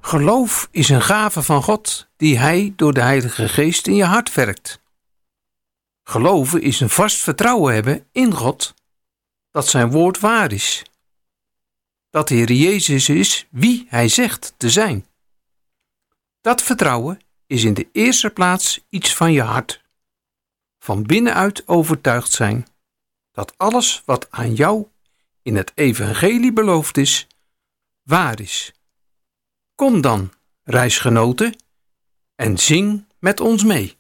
Geloof is een gave van God die Hij door de Heilige Geest in je hart werkt. Geloven is een vast vertrouwen hebben in God, dat zijn woord waar is. Dat de Heer Jezus is wie Hij zegt te zijn. Dat vertrouwen is in de eerste plaats iets van je hart. Van binnenuit overtuigd zijn dat alles wat aan jou in het evangelie beloofd is, waar is. Kom dan, reisgenoten, en zing met ons mee.